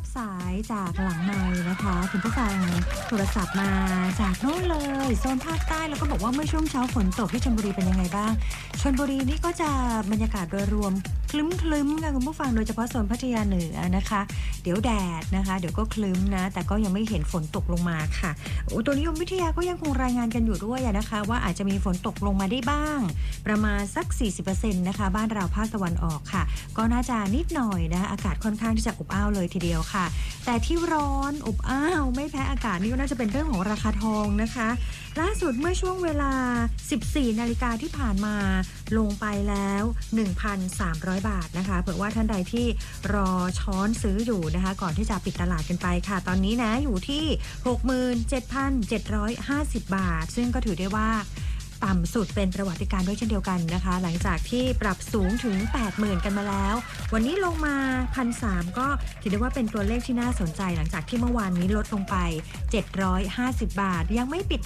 รับสายจากหลังไมค์นะคะคุณผู้ฟังโทรศัพท์มาจากโน่นเลยโซนภาคใต้แล้วก็บอกว่าเมื่อช่วงเช้าฝนตกที่ชลบุรีเป็นยังไงบ้างชลบุรีนี่ก็จะบรรยากาศโดยรวมคลึ้มๆค่ะคุณผู้ฟังโดยเฉพาะโซนพัทยาเหนือนะคะเดี๋ยวแดดนะคะเดี๋ยวก็คลึ้มนะแต่ก็ยังไม่เห็นฝนตกลงมาค่ะอุตุนิยมวิทยาก็ยังคงรายงานกันอยู่ด้วยนะคะว่าอาจจะมีฝนตกลงมาได้บ้างประมาณสัก 40% นะคะบ้านเราภาคตะวันออกค่ะก็น่าจะนิดหน่อยนะอากาศค่อนข้างที่จะอบอ้าวเลยทีเดียวค่ะแต่ที่ร้อนอบอ้าวไม่แพ้อากาศนี่ก็น่าจะเป็นเรื่องของราคาทองนะคะล่าสุดเมื่อช่วงเวลา 14 นาฬิกาที่ผ่านมาลงไปแล้ว 1,300 บาทนะคะเผื่อว่าท่านใดที่รอช้อนซื้ออยู่นะคะก่อนที่จะปิดตลาดกันไปค่ะตอนนี้นะอยู่ที่ 67,750 บาทซึ่งก็ถือได้ว่าต่ำสุดเป็นประวัติการณ์ด้วยเช่นเดียวกันนะคะหลังจากที่ปรับสูงถึง 80,000 กันมาแล้ววันนี้ลงมา 1,300 ก็ถือได้ว่าเป็นตัวเลขที่น่าสนใจหลังจากที่เมื่อวานนี้ลดลงไป 750 บาทยังไม่ปิด